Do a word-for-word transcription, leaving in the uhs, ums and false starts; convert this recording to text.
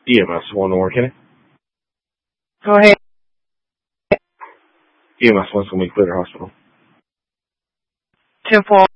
E M S one more, can it? Go ahead. E M S one's going to be Clear Hospital. ten four.